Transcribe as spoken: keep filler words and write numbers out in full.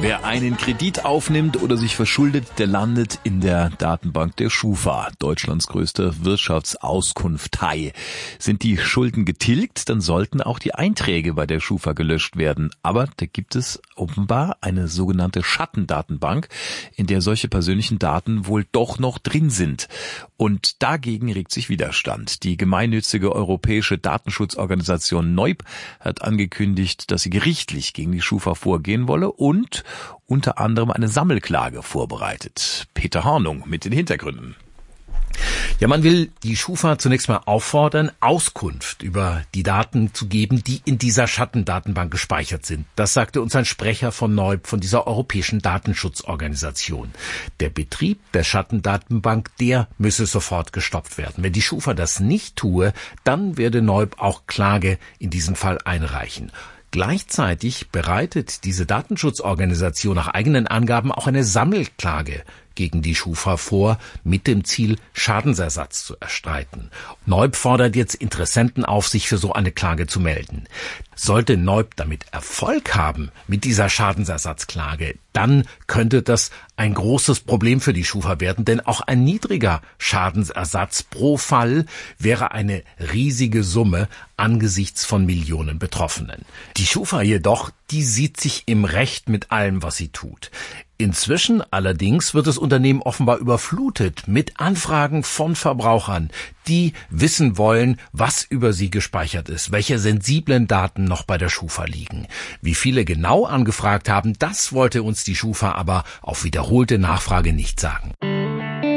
Wer einen Kredit aufnimmt oder sich verschuldet, der landet in der Datenbank der Schufa, Deutschlands größter Wirtschaftsauskunftei. Sind die Schulden getilgt, dann sollten auch die Einträge bei der Schufa gelöscht werden. Aber da gibt es offenbar eine sogenannte Schattendatenbank, in der solche persönlichen Daten wohl doch noch drin sind. Und dagegen regt sich Widerstand. Die gemeinnützige europäische Datenschutzorganisation Neub hat angekündigt, dass sie gerichtlich gegen die Schufa vorgehen wolle und unter anderem eine Sammelklage vorbereitet. Peter Hornung mit den Hintergründen. Ja, man will die Schufa zunächst mal auffordern, Auskunft über die Daten zu geben, die in dieser Schattendatenbank gespeichert sind. Das sagte uns ein Sprecher von Neub, von dieser europäischen Datenschutzorganisation. Der Betrieb der Schattendatenbank, der müsse sofort gestoppt werden. Wenn die Schufa das nicht tue, dann werde Neub auch Klage in diesem Fall einreichen. Gleichzeitig bereitet diese Datenschutzorganisation nach eigenen Angaben auch eine Sammelklage gegen die Schufa vor, mit dem Ziel, Schadensersatz zu erstreiten. Neub fordert jetzt Interessenten auf, sich für so eine Klage zu melden. Sollte Neub damit Erfolg haben mit dieser Schadensersatzklage, dann könnte das ein großes Problem für die Schufa werden, denn auch ein niedriger Schadensersatz pro Fall wäre eine riesige Summe angesichts von Millionen Betroffenen. Die Schufa jedoch, die sieht sich im Recht mit allem, was sie tut. Inzwischen allerdings wird das Unternehmen offenbar überflutet mit Anfragen von Verbrauchern, die wissen wollen, was über sie gespeichert ist, welche sensiblen Daten noch bei der Schufa liegen. Wie viele genau angefragt haben, das wollte uns die Schufa aber auf wiederholte Nachfrage nicht sagen.